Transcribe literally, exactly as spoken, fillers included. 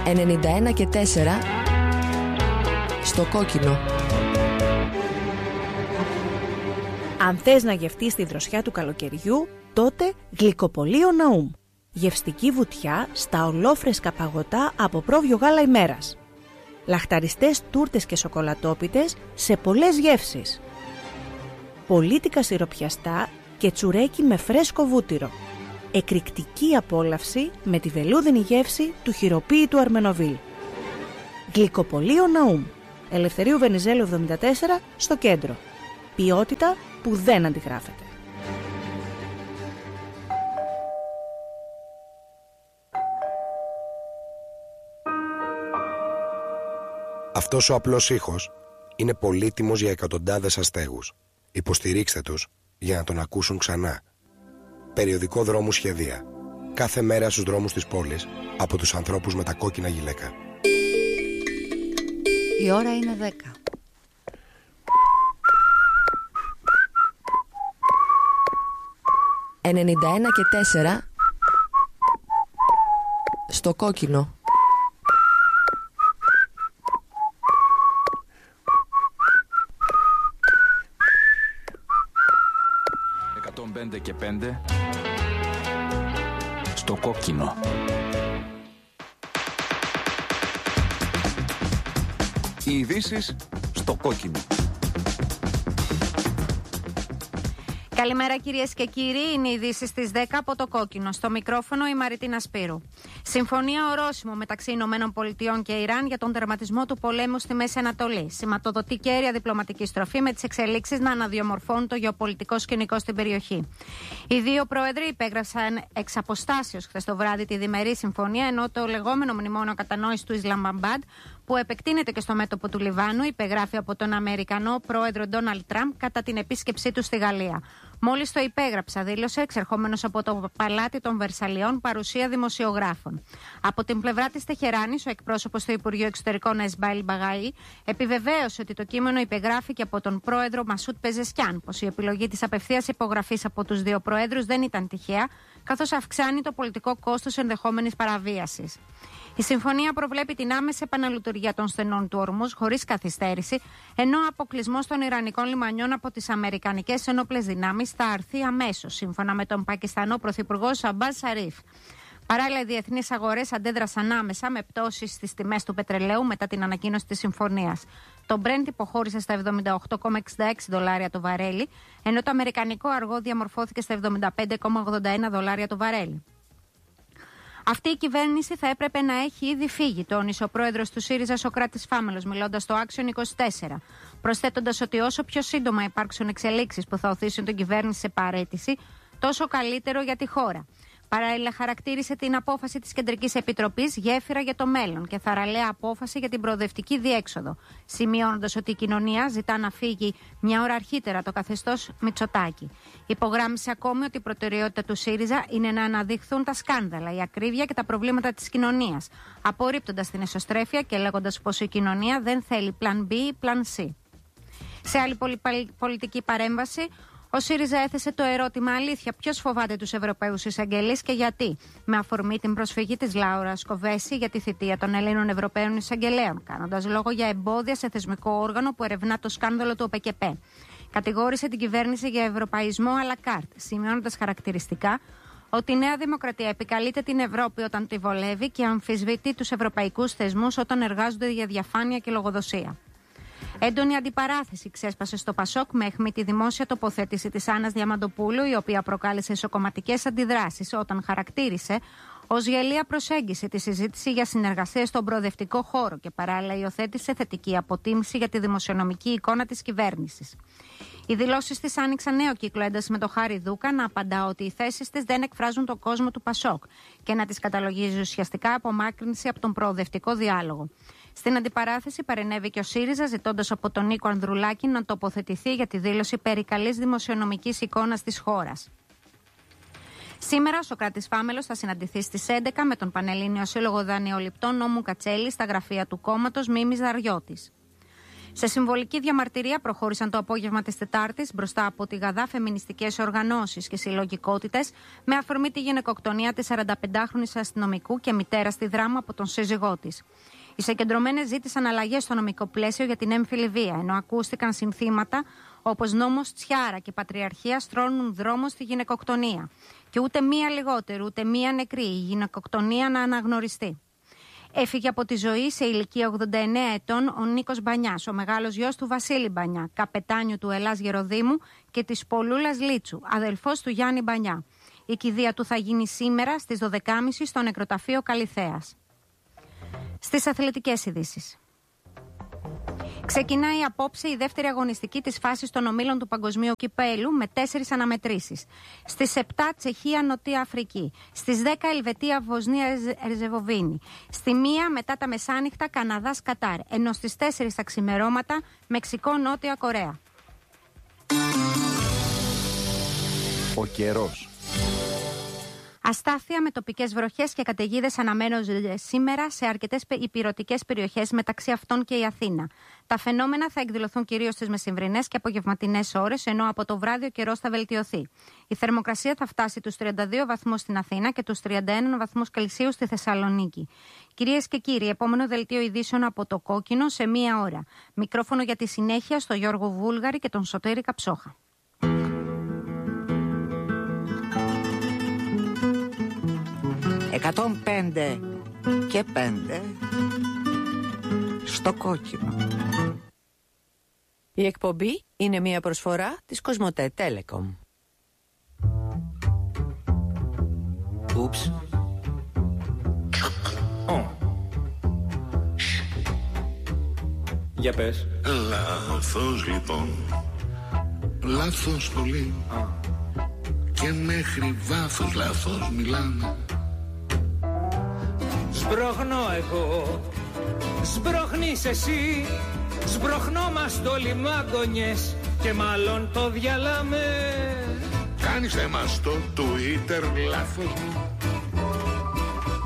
ενενήντα ένα και τέσσερα στο κόκκινο. Αν θες να γευτείς τη δροσιά του καλοκαιριού, τότε Γλυκοπωλείο Ναούμ. Γευστική βουτιά στα ολόφρεσκα παγωτά από πρόβιο γάλα ημέρας. Λαχταριστές τούρτες και σοκολατόπιτες σε πολλές γεύσεις. Πολίτικα σιροπιαστά και τσουρέκι με φρέσκο βούτυρο. Εκρηκτική απόλαυση με τη βελούδινη γεύση του χειροποίητου Αρμενοβίλ. Γλυκοπωλείο Ναούμ. Ελευθερίου Βενιζέλου εβδομήντα τέσσερα στο κέντρο. Ποιότητα που δεν αντιγράφεται. Αυτός ο απλός ήχος είναι πολύτιμος για εκατοντάδες αστέγους. Υποστηρίξτε τους για να τον ακούσουν ξανά. Περιοδικό Δρόμου Σχεδία. Κάθε μέρα στους δρόμους της πόλης από τους ανθρώπους με τα κόκκινα γυλαίκα. Η ώρα είναι δέκα. ενενήντα ένα και τέσσερα στο κόκκινο. εκατόν πέντε και πέντε στο κόκκινο. Οι ειδήσεις στο κόκκινο. Καλημέρα κυρίες και κύριοι, είναι οι ειδήσεις στις δέκα από το κόκκινο. Στο μικρόφωνο η Μαριτίνα Σπύρου. Συμφωνία ορόσημο μεταξύ Ηνωμένων Πολιτειών και Ιράν για τον τερματισμό του πολέμου στη Μέση Ανατολή. Σηματοδοτεί κέρια διπλωματική στροφή με τις εξελίξεις να αναδιομορφώνουν το γεωπολιτικό σκηνικό στην περιοχή. Οι δύο πρόεδροι υπέγραψαν εξ αποστάσεως χθες το βράδυ τη διμερή συμφωνία, ενώ το λεγόμενο μνημόνιο κατανόησης του Ισλαμαμπάντ, που επεκτείνεται και στο μέτωπο του Λιβάνου, υπεγράφει από τον Αμερικανό πρόεδρο Ντόναλντ Τραμπ κατά την επίσκεψή του στη Γαλλία. Μόλις το υπέγραψα, δήλωσε, εξερχόμενος από το Παλάτι των Βερσαλιών, παρουσία δημοσιογράφων. Από την πλευρά της Τεχεράνης, ο εκπρόσωπος του Υπουργείου Εξωτερικών Εσμπάιλ Μπαγαή επιβεβαίωσε ότι το κείμενο υπεγράφηκε από τον πρόεδρο Μασούτ Πεζεσκιάν, πως η επιλογή της απευθείας υπογραφής από τους δύο προέδρους δεν ήταν τυχαία, καθώς αυξάνει το πολιτικό κόστος ενδεχόμενης παραβίασης. Η συμφωνία προβλέπει την άμεση επαναλειτουργία των στενών του Ορμούζ χωρίς καθυστέρηση, ενώ ο αποκλεισμός των Ιρανικών λιμανιών από τις Αμερικανικές ενόπλες δυνάμεις θα αρθεί αμέσως, σύμφωνα με τον Πακιστανό Πρωθυπουργό Σαμπάζ Σαρίφ. Παράλληλα, οι διεθνείς αγορές αντέδρασαν άμεσα με πτώσεις στις τιμές του πετρελαίου μετά την ανακοίνωση της συμφωνίας. Το Brent υποχώρησε στα εβδομήντα οκτώ κόμμα εξήντα έξι δολάρια το βαρέλι, ενώ το αμερικανικό αργό διαμορφώθηκε στα εβδομήντα πέντε κόμμα ογδόντα ένα δολάρια το βαρέλι. Αυτή η κυβέρνηση θα έπρεπε να έχει ήδη φύγει, τόνισε ο πρόεδρος του ΣΥΡΙΖΑ Σωκράτης Φάμελος, μιλώντας στο Action είκοσι τέσσερα, προσθέτοντας ότι όσο πιο σύντομα υπάρξουν εξελίξεις που θα οθήσουν την κυβέρνηση σε παραίτηση, τόσο καλύτερο για τη χώρα. Παράλληλα, χαρακτήρισε την απόφαση της Κεντρικής Επιτροπής γέφυρα για το μέλλον και θαραλέα απόφαση για την προοδευτική διέξοδο, σημειώνοντας ότι η κοινωνία ζητά να φύγει μια ώρα αρχίτερα το καθεστώς Μητσοτάκη. Υπογράμμισε ακόμη ότι η προτεραιότητα του ΣΥΡΙΖΑ είναι να αναδειχθούν τα σκάνδαλα, η ακρίβεια και τα προβλήματα της κοινωνίας, απορρίπτοντας την εσωστρέφεια και λέγοντας πως η κοινωνία δεν θέλει πλαν B ή πλαν C. Σε άλλη πολιτική παρέμβαση, ο ΣΥΡΙΖΑ έθεσε το ερώτημα: αλήθεια, ποιος φοβάται τους Ευρωπαίους εισαγγελείς και γιατί, με αφορμή την προσφυγή της Λάουρας Κοβέση για τη θητεία των Ελλήνων Ευρωπαίων εισαγγελέων, κάνοντας λόγο για εμπόδια σε θεσμικό όργανο που ερευνά το σκάνδαλο του ΟΠΕΚΕΠΕ. Κατηγόρησε την κυβέρνηση για ευρωπαϊσμό à la carte, σημειώνοντας χαρακτηριστικά ότι η Νέα Δημοκρατία επικαλείται την Ευρώπη όταν τη βολεύει και αμφισβητεί τους ευρωπαϊκούς θεσμούς όταν εργάζονται για διαφάνεια και λογοδοσία. Έντονη αντιπαράθεση ξέσπασε στο Πασόκ με αιχμή τη δημόσια τοποθέτηση της Άννας Διαμαντοπούλου, η οποία προκάλεσε ισοκομματικές αντιδράσεις όταν χαρακτήρισε ως γελία προσέγγιση τη συζήτηση για συνεργασία στον προοδευτικό χώρο και παράλληλα υιοθέτησε θετική αποτίμηση για τη δημοσιονομική εικόνα της κυβέρνησης. Οι δηλώσεις της άνοιξαν νέο κύκλο ένταση με το Χάρη Δούκα να απαντά ότι οι θέσεις της δεν εκφράζουν τον κόσμο του Πασόκ και να τις καταλογίζει ουσιαστικά απομάκρυνση από τον προοδευτικό διάλογο. Στην αντιπαράθεση παρενέβη και ο ΣΥΡΙΖΑ, ζητώντας από τον Νίκο Ανδρουλάκη να τοποθετηθεί για τη δήλωση περί καλής δημοσιονομικής εικόνας της χώρας. Σήμερα ο Σωκράτης Φάμελος θα συναντηθεί στις έντεκα με τον Πανελλήνιο Σύλλογο Δανειοληπτών Νόμου Κατσέλη στα γραφεία του κόμματος Μίμης Δαριώτης. Σε συμβολική διαμαρτυρία προχώρησαν το απόγευμα της Τετάρτης μπροστά από τη Γαδά φεμινιστικές οργανώσεις και συλλογικότητες με αφορμή τη γυναικοκτονία της σαρανταπεντάχρονης αστυνομικού και μητέρα στη Δράμα από τον σύζυγό της. Οι συγκεντρωμένες ζήτησαν αλλαγές στο νομικό πλαίσιο για την έμφυλη βία, ενώ ακούστηκαν συνθήματα όπως νόμος Τσιάρα και Πατριαρχία στρώνουν δρόμο στη γυναικοκτονία. Και ούτε μία λιγότερη, ούτε μία νεκρή, η γυναικοκτονία να αναγνωριστεί. Έφυγε από τη ζωή σε ηλικία ογδόντα εννέα ετών ο Νίκος Μπανιάς, ο μεγάλος γιος του Βασίλη Μπανιά, καπετάνιου του Ελλάς Γεροδήμου και της Πολούλας Λίτσου, αδελφός του Γιάννη Μπανιά. Η κηδεία του θα γίνει σήμερα στις δώδεκα και τριάντα στο νεκροταφείο Καλιθέας. Στις αθλητικές ειδήσεις. Ξεκινάει απόψε η δεύτερη αγωνιστική της φάσης των ομίλων του Παγκοσμίου Κυπέλου με τέσσερις αναμετρήσεις. Στις επτά Τσεχία Νοτία Αφρική. Στις δέκα Ελβετία Βοσνία Ερζεγοβίνη. Στη μία μετά τα μεσάνυχτα Καναδάς Κατάρ. Ενώ στις τέσσερις τα ξημερώματα Μεξικό Νότια Κορέα. Ο καιρός. Αστάθεια με τοπικές βροχές και καταιγίδες αναμένονται σήμερα σε αρκετές ηπειρωτικές περιοχές, μεταξύ αυτών και η Αθήνα. Τα φαινόμενα θα εκδηλωθούν κυρίως στις μεσημβρινές και απογευματινές ώρες, ενώ από το βράδυ ο καιρός θα βελτιωθεί. Η θερμοκρασία θα φτάσει τους τριάντα δύο βαθμούς στην Αθήνα και τους τριάντα ένα βαθμούς Κελσίου στη Θεσσαλονίκη. Κυρίες και κύριοι, επόμενο δελτίο ειδήσεων από το Κόκκινο σε μία ώρα. Μικρόφωνο για τη συνέχεια στο Γιώργο Βούλγαρη και τον Σωτήρη Καψόχα. εκατόν πέντε και πέντε στο Κόκκινο. Η εκπομπή είναι μια προσφορά της Κοσμοτέ Telecom. Ούψ. Oh. Για πες. Λάθος λοιπόν. Λάθος πολύ. Oh. Και μέχρι βάθος λάθος μιλάνε. Σμπρώχνω εγώ, σμπρώχνεις εσύ, σμπρώχνόμαστε όλοι μάγκονιες και μάλλον το διαλάμε. Κάνεις θέμα στο Twitter λάθος μου